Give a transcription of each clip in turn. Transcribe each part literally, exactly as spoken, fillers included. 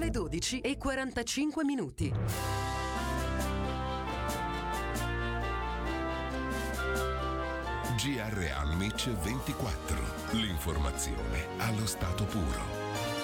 le dodici e quarantacinque minuti. G R Almic ventiquattro. L'informazione allo stato puro.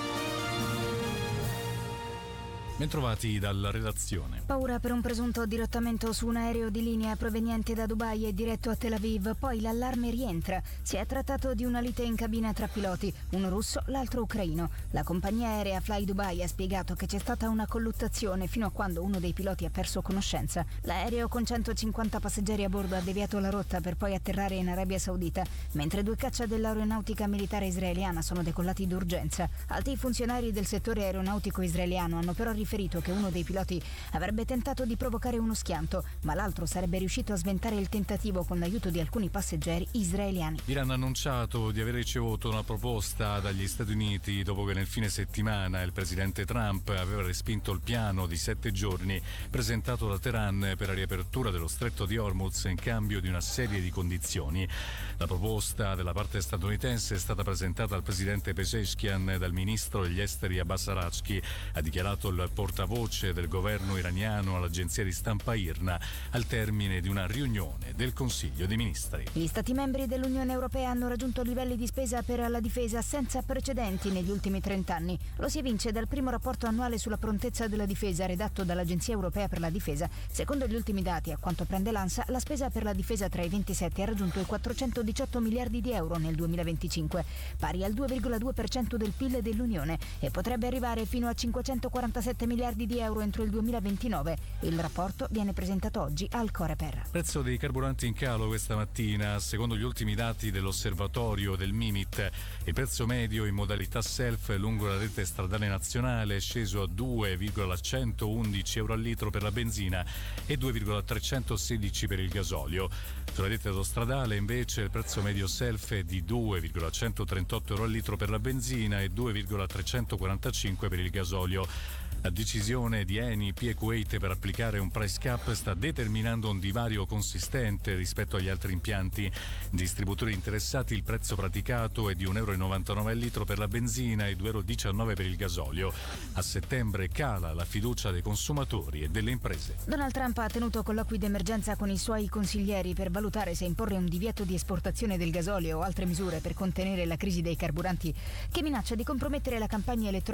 Bentrovati dalla redazione. Paura per un presunto dirottamento su un aereo di linea proveniente da Dubai e diretto a Tel Aviv, poi l'allarme rientra. Si è trattato di una lite in cabina tra piloti, uno russo, l'altro ucraino. La compagnia aerea Fly Dubai ha spiegato che c'è stata una colluttazione fino a quando uno dei piloti ha perso conoscenza. L'aereo con centocinquanta passeggeri a bordo ha deviato la rotta per poi atterrare in Arabia Saudita, mentre due caccia dell'aeronautica militare israeliana sono decollati d'urgenza. Alti funzionari del settore aeronautico israeliano hanno però riferito che uno dei piloti avrebbe tentato di provocare uno schianto, ma l'altro sarebbe riuscito a sventare il tentativo con l'aiuto di alcuni passeggeri israeliani. L'Iran ha annunciato di aver ricevuto una proposta dagli Stati Uniti dopo che nel fine settimana il presidente Trump aveva respinto il piano di sette giorni presentato da Teheran per la riapertura dello stretto di Hormuz in cambio di una serie di condizioni. La proposta della parte statunitense è stata presentata al presidente Pezeshkian e dal ministro degli esteri Abbas Araghchi, ha dichiarato il portavoce del governo iraniano all'agenzia di stampa I R N A al termine di una riunione del Consiglio dei Ministri. Gli Stati membri dell'Unione Europea hanno raggiunto livelli di spesa per la difesa senza precedenti negli ultimi trent'anni. Lo si evince dal primo rapporto annuale sulla prontezza della difesa redatto dall'Agenzia Europea per la Difesa. Secondo gli ultimi dati, a quanto prende l'ANSA, la spesa per la difesa tra i ventisette ha raggiunto i quattrocentodiciotto miliardi di euro nel duemilaventicinque, pari al due virgola due per cento del P I L dell'Unione, e potrebbe arrivare fino a cinquecentoquarantasette miliardi di euro entro il duemilaventinove. Il rapporto viene presentato oggi al Coreper. Prezzo dei carburanti in calo questa mattina. Secondo gli ultimi dati dell'osservatorio del Mimit, il prezzo medio in modalità self lungo la rete stradale nazionale è sceso a due virgola centoundici euro al litro per la benzina e due virgola trecentosedici per il gasolio. Sulla rete autostradale invece il prezzo medio self è di due virgola centotrentotto euro al litro per la benzina e due virgola trecentoquarantacinque per il gasolio. La decisione di Eni P e Kuwait per applicare un price cap sta determinando un divario consistente rispetto agli altri impianti. Distributori interessati, il prezzo praticato è di un euro e novantanove al litro per la benzina e due euro e diciannove per il gasolio. A settembre cala la fiducia dei consumatori e delle imprese. Donald Trump ha tenuto colloqui d'emergenza con i suoi consiglieri per valutare se imporre un divieto di esportazione del gasolio o altre misure per contenere la crisi dei carburanti che minaccia di compromettere la campagna elettorale